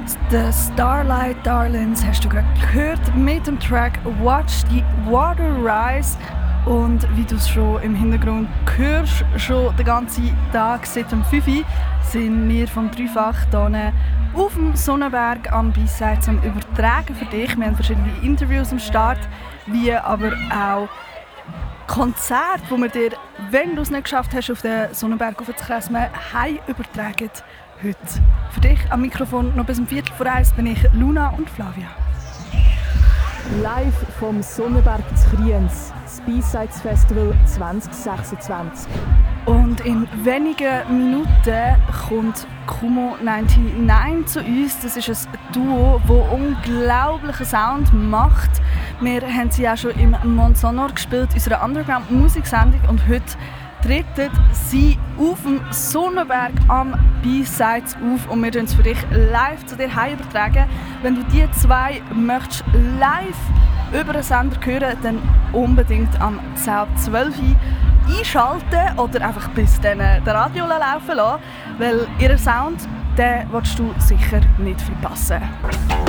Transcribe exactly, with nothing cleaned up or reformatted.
The Starlight Darlings hast du gerade gehört mit dem Track Watch the Water Rise. Und wie du es schon im Hintergrund hörst, schon den ganzen Tag seit dem fünf Uhr sind wir vom Dreifach hier auf dem Sonnenberg am B-Side zum Übertragen für dich. Wir haben verschiedene Interviews am Start, wie aber auch Konzerte, wo wir dir, wenn du es nicht geschafft hast, auf den Sonnenberg hochzuklettern, heim übertragen heute. Für dich am Mikrofon noch bis um Viertel vor eins bin ich Luna und Flavia. Live vom Sonnenberg zu Kriens, das B-Sides Festival zwanzig sechsundzwanzig. Und in wenigen Minuten kommt Kumo neunundneunzig zu uns. Das ist ein Duo, das unglaublichen Sound macht. Wir haben sie auch schon im Monsonor gespielt, unserer Underground-Musiksendung. Und heute treten sie auf dem Sonnenberg am B-Sides auf. Und wir tun es für dich live zu dir heim übertragen. Wenn du die zwei möchtest live über den Sender hören, dann unbedingt am zehn ab zwölf einschalten oder einfach bis dann den Radio laufen lassen, weil ihren Sound, den willst du sicher nicht verpassen.